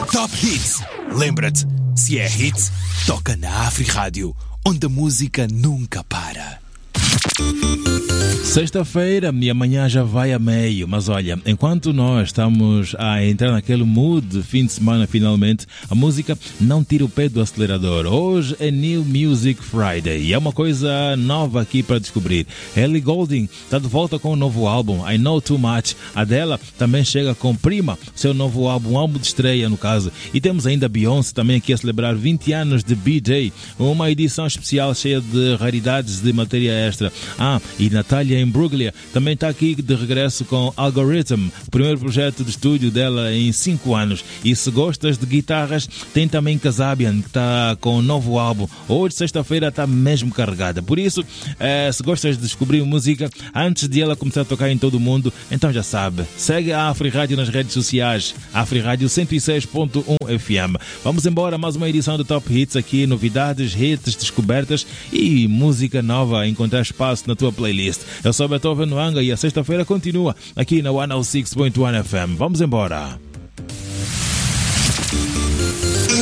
Top Hits. Lembra-te, se é hit, toca na Afrirádio, onde a música nunca para. Sexta-feira e amanhã já vai a meio, mas olha, enquanto nós estamos a entrar naquele mood de fim de semana finalmente, a música não tira o pé do acelerador. Hoje é New Music Friday e é uma coisa nova aqui para descobrir. Ellie Goulding está de volta com um novo álbum, I Know Too Much. A dela também chega com Prima, seu novo álbum de estreia no caso. E temos ainda Beyoncé também aqui a celebrar 20 anos de B-Day, uma edição especial cheia de raridades de matéria extra. E Natália Imbruglia também está aqui de regresso com Algorithm, o primeiro projeto de estúdio dela em 5 anos. E se gostas de guitarras, tem também Kasabian, que está com um novo álbum. Hoje, sexta-feira, está mesmo carregada. Por isso, se gostas de descobrir música antes de ela começar a tocar em todo o mundo, então já sabe, segue a Afrirádio nas redes sociais, Afrirádio 106.1 FM. Vamos embora, mais uma edição do Top Hits aqui, novidades, hits, descobertas e música nova a encontrar espaço na tua playlist. Eu sou Beethoven Nwanga e a sexta-feira continua aqui na 106.1 FM. Vamos embora.